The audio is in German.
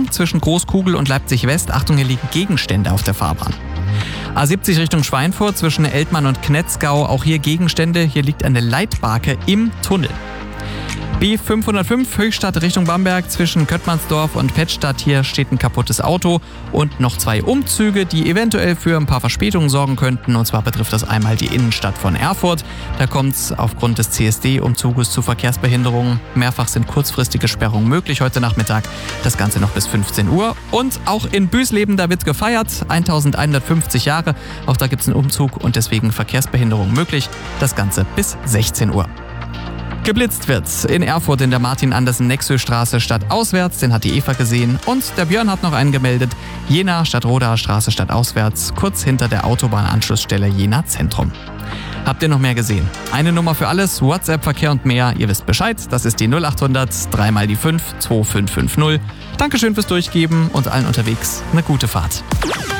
Bewegung zwischen Großkugel und Leipzig West. Achtung, hier liegen Gegenstände auf der Fahrbahn. A70 Richtung Schweinfurt zwischen Eltmann und Knetzgau. Auch hier Gegenstände. Hier liegt eine Leitbarke im Tunnel. B505 Höchstadt Richtung Bamberg zwischen Köttmannsdorf und Pettstadt. Hier steht ein kaputtes Auto und noch 2 Umzüge, die eventuell für ein paar Verspätungen sorgen könnten. Und zwar betrifft das einmal die Innenstadt von Erfurt. Da kommt es aufgrund des CSD-Umzuges zu Verkehrsbehinderungen. Mehrfach sind kurzfristige Sperrungen möglich heute Nachmittag. Das Ganze noch bis 15 Uhr. Und auch in Büsleben, da wird gefeiert. 1150 Jahre. Auch da gibt es einen Umzug und deswegen Verkehrsbehinderung möglich. Das Ganze bis 16 Uhr. Geblitzt wird in Erfurt in der Martin-Andersen-Nexö-Straße stadtauswärts, den hat die Eva gesehen. Und der Björn hat noch einen gemeldet, Jena Stadtrodaer Straße stadtauswärts, kurz hinter der Autobahnanschlussstelle Jena Zentrum. Habt ihr noch mehr gesehen? Eine Nummer für alles, WhatsApp, Verkehr und mehr, ihr wisst Bescheid, das ist die 0800 3 mal die 5 2550. Dankeschön fürs Durchgeben und allen unterwegs eine gute Fahrt.